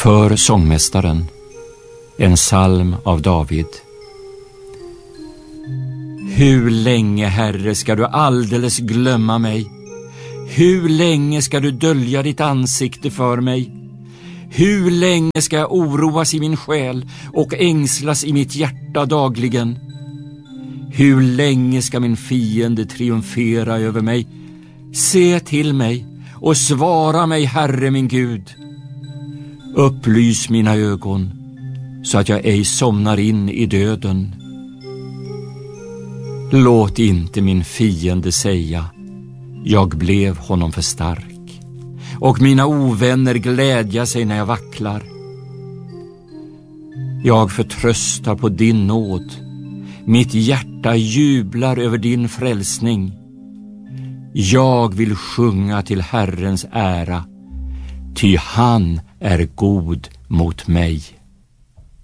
För sångmästaren, en psalm av David. Hur länge, Herre, ska du alldeles glömma mig? Hur länge ska du dölja ditt ansikte för mig? Hur länge ska jag oroas i min själ och ängslas i mitt hjärta dagligen? Hur länge ska min fiende triumfera över mig? Se till mig och svara mig, Herre min Gud. Upplys mina ögon så att jag ej somnar in i döden. Låt inte min fiende säga, jag blev honom för stark, och mina ovänner glädja sig när jag vacklar. Jag förtröstar på din nåd, mitt hjärta jublar över din frälsning. Jag vill sjunga till Herrens ära, ty han är god mot mig.